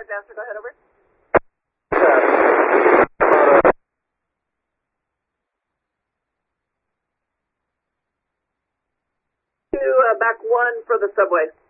Master, go ahead, over. To back 1 for the subway.